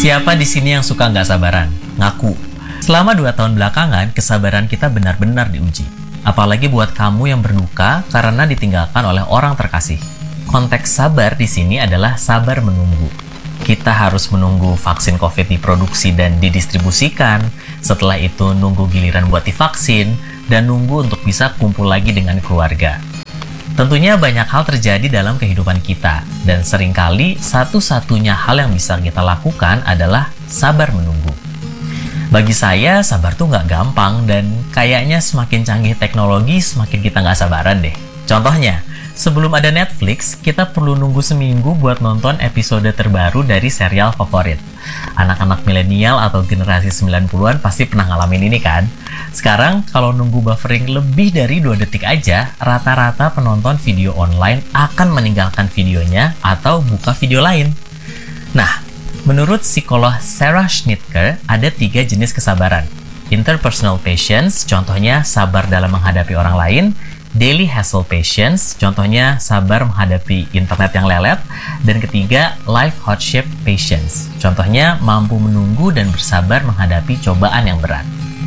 Siapa di sini yang suka nggak sabaran? Ngaku. Selama 2 tahun belakangan, kesabaran kita benar-benar diuji. Apalagi buat kamu yang berduka karena ditinggalkan oleh orang terkasih. Konteks sabar di sini adalah sabar menunggu. Kita harus menunggu vaksin COVID diproduksi dan didistribusikan, setelah itu nunggu giliran buat divaksin, dan nunggu untuk bisa kumpul lagi dengan keluarga. Tentunya banyak hal terjadi dalam kehidupan kita, dan seringkali satu-satunya hal yang bisa kita lakukan adalah sabar menunggu. Bagi saya, sabar tuh nggak gampang, dan kayaknya semakin canggih teknologi, semakin kita nggak sabaran deh. Contohnya, sebelum ada Netflix, kita perlu nunggu seminggu buat nonton episode terbaru dari serial favorit. Anak-anak milenial atau generasi 90-an pasti pernah ngalamin ini kan? Sekarang, kalau nunggu buffering lebih dari 2 detik aja, rata-rata penonton video online akan meninggalkan videonya atau buka video lain. Nah, menurut psikolog Sarah Schnitker, ada 3 jenis kesabaran. Interpersonal patience, contohnya sabar dalam menghadapi orang lain. Daily hassle patience, contohnya sabar menghadapi internet yang lelet. Dan ketiga, life hardship patience, contohnya mampu menunggu dan bersabar menghadapi cobaan yang berat.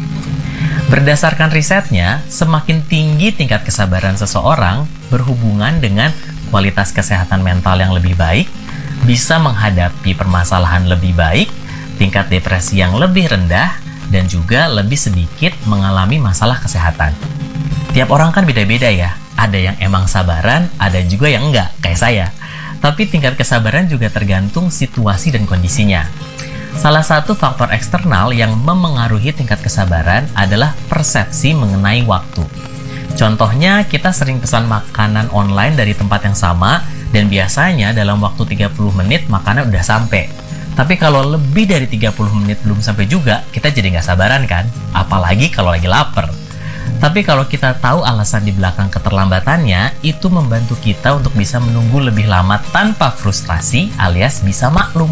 Berdasarkan risetnya, semakin tinggi tingkat kesabaran seseorang berhubungan dengan kualitas kesehatan mental yang lebih baik, bisa menghadapi permasalahan lebih baik, tingkat depresi yang lebih rendah, dan juga lebih sedikit mengalami masalah kesehatan. Tiap orang kan beda-beda ya, ada yang emang sabaran, ada juga yang enggak, kayak saya. Tapi tingkat kesabaran juga tergantung situasi dan kondisinya. Salah satu faktor eksternal yang memengaruhi tingkat kesabaran adalah persepsi mengenai waktu. Contohnya, kita sering pesan makanan online dari tempat yang sama, dan biasanya dalam waktu 30 menit makanan udah sampai. Tapi kalau lebih dari 30 menit belum sampai juga, kita jadi nggak sabaran kan? Apalagi kalau lagi lapar. Tapi kalau kita tahu alasan di belakang keterlambatannya, itu membantu kita untuk bisa menunggu lebih lama tanpa frustrasi alias bisa maklum.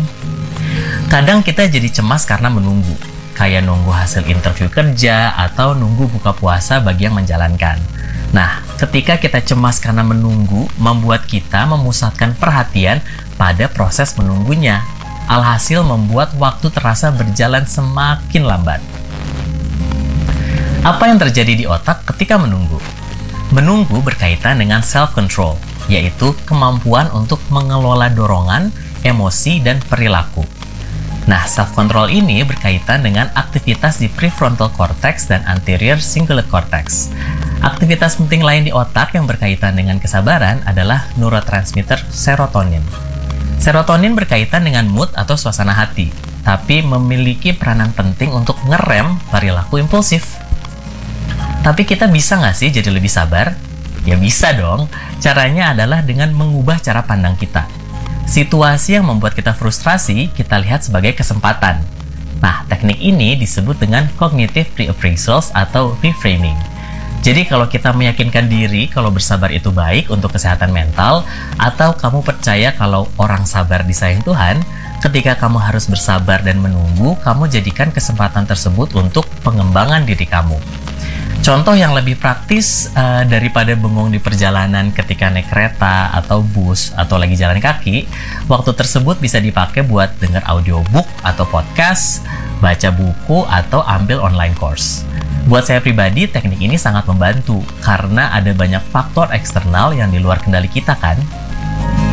Kadang kita jadi cemas karena menunggu, kayak nunggu hasil interview kerja atau nunggu buka puasa bagi yang menjalankan. Nah, ketika kita cemas karena menunggu, membuat kita memusatkan perhatian pada proses menunggunya. Alhasil membuat waktu terasa berjalan semakin lambat. Apa yang terjadi di otak ketika menunggu? Menunggu berkaitan dengan self-control, yaitu kemampuan untuk mengelola dorongan, emosi, dan perilaku. Nah, self-control ini berkaitan dengan aktivitas di prefrontal cortex dan anterior cingulate cortex. Aktivitas penting lain di otak yang berkaitan dengan kesabaran adalah neurotransmitter serotonin. Serotonin berkaitan dengan mood atau suasana hati, tapi memiliki peranan penting untuk ngerem perilaku impulsif. Tapi kita bisa nggak sih jadi lebih sabar? Ya bisa dong. Caranya adalah dengan mengubah cara pandang kita. Situasi yang membuat kita frustrasi, kita lihat sebagai kesempatan. Nah, teknik ini disebut dengan cognitive reappraisals atau reframing. Jadi kalau kita meyakinkan diri kalau bersabar itu baik untuk kesehatan mental, atau kamu percaya kalau orang sabar disayang Tuhan, ketika kamu harus bersabar dan menunggu, kamu jadikan kesempatan tersebut untuk pengembangan diri kamu. Contoh yang lebih praktis daripada bengong di perjalanan ketika naik kereta atau bus atau lagi jalan kaki, waktu tersebut bisa dipakai buat dengar audiobook atau podcast, baca buku, atau ambil online course. Buat saya pribadi, teknik ini sangat membantu karena ada banyak faktor eksternal yang di luar kendali kita kan.